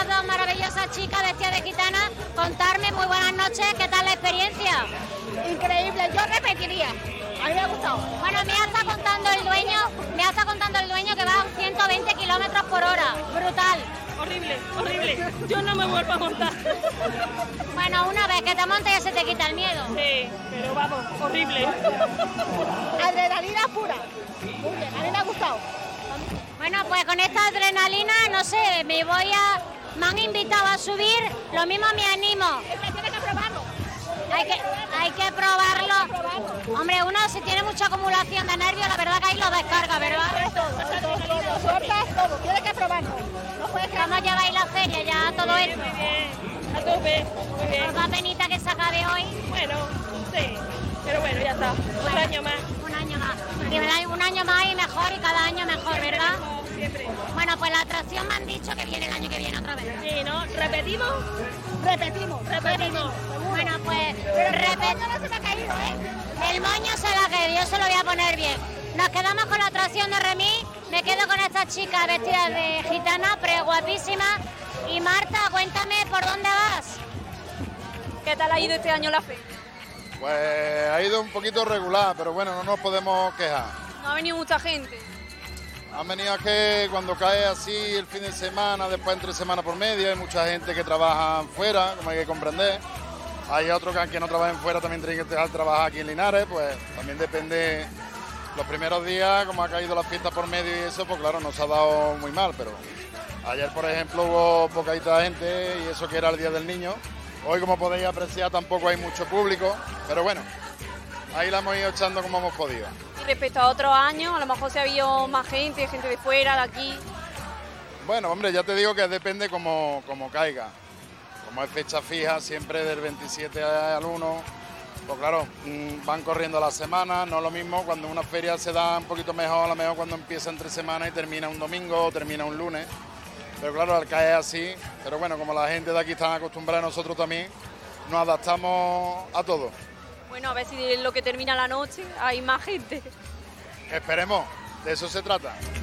estas dos maravillosas chicas vestidas de gitana. Contarme, muy buenas noches, ¿qué tal la experiencia? Increíble, yo repetiría. A mí me ha gustado. Bueno, me está contando el dueño que va a 120 kilómetros por hora. Brutal. Horrible, horrible. Yo no me vuelvo a montar. Bueno, una vez que te montes ya se te quita el miedo. Sí, pero vamos, horrible. Adrenalina pura. Muy bien, a mí me ha gustado. Bueno, pues con esta adrenalina, no sé, me han invitado a subir, lo mismo me animo. Es que tienes que probarlo. Hay que probarlo. Hombre, uno si tiene mucha acumulación de nervios, la verdad que ahí lo descarga, ¿verdad? Todo, sueltas todo, tienes que probarlo. No puedes quedar. ¿Cómo lleváis la feria ya todo esto? Muy bien, a tope, muy bien. ¿Os da penita que se acabe hoy? Bueno, sí, pero bueno, ya está. Un año más. Un año más. Y un año más y mejor y cada año mejor, ¿verdad? Siempre. Bueno, pues la atracción me han dicho que viene el año que viene otra vez. Sí, ¿no? ¿Repetimos? Repetimos. Bueno, pues No se me ha caído, ¿eh? el moño se la que yo se lo voy a poner bien. Nos quedamos con la atracción de Remí. Me quedo con esta chica vestida de gitana, pero guapísima. Y Marta, cuéntame por dónde vas. ¿Qué tal ha ido este año la feria? Pues ha ido un poquito regular, pero bueno, no nos podemos quejar. No ha venido mucha gente. Han venido que cuando cae así el fin de semana, después entre semana por medio, hay mucha gente que trabaja fuera, como hay que comprender. Hay otros que no trabajan fuera, también tienen que dejar trabajar aquí en Linares, pues también depende. Los primeros días, como ha caído la fiesta por medio y eso, pues claro, nos ha dado muy mal, pero ayer, por ejemplo, hubo poquita gente y eso que era el Día del Niño. Hoy, como podéis apreciar, tampoco hay mucho público, pero bueno, ahí la hemos ido echando como hemos podido. Y respecto a otros años, a lo mejor se ha habido más gente de fuera, de aquí. Bueno, hombre, ya te digo que depende como caiga. Como es fecha fija, siempre del 27 al 1, pues claro, van corriendo las semanas, no es lo mismo cuando una feria se da un poquito mejor, a lo mejor cuando empieza entre semanas y termina un domingo o termina un lunes. Pero claro, al caer así, pero bueno, como la gente de aquí está acostumbrada, nosotros también nos adaptamos a todo. Bueno, a ver si en lo que termina la noche hay más gente. Esperemos, de eso se trata.